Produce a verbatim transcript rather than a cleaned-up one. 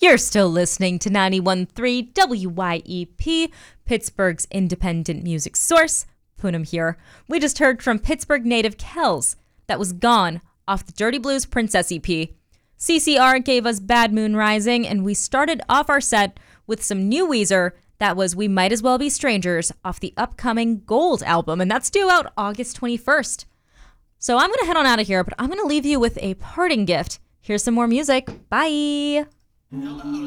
You're still listening to ninety-one point three W Y E P, Pittsburgh's independent music source. Poonam here. We just heard from Pittsburgh native Kells. That was Gone off the Dirty Blues Princess E P. C C R gave us Bad Moon Rising, and we started off our set with some new Weezer. That was We Might As Well Be Strangers off the upcoming Gold album, and that's due out August twenty-first. So I'm going to head on out of here, but I'm going to leave you with a parting gift. Here's some more music. Bye!